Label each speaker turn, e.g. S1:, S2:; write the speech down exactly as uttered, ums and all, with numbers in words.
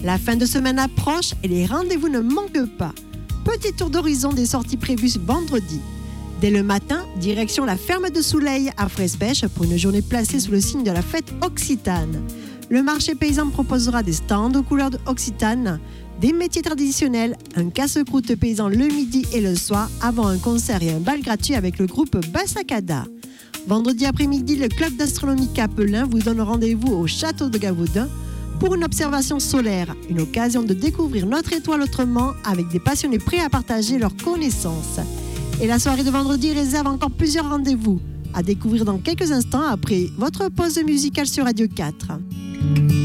S1: La fin de semaine approche et les rendez-vous ne manquent pas. Petit tour d'horizon des sorties prévues vendredi. Dès le matin, direction la ferme de Souleil à Frespèche pour une journée placée sous le signe de la fête occitane. Le marché paysan proposera des stands aux couleurs occitanes, des métiers traditionnels, un casse-croûte paysan le midi et le soir avant un concert et un bal gratuit avec le groupe Bassacada. Vendredi après-midi, le club d'astronomie Capelin vous donne rendez-vous au château de Gavaudin pour une observation solaire, une occasion de découvrir notre étoile autrement avec des passionnés prêts à partager leurs connaissances. Et la soirée de vendredi réserve encore plusieurs rendez-vous à découvrir dans quelques instants après votre pause musicale sur Radio quatre.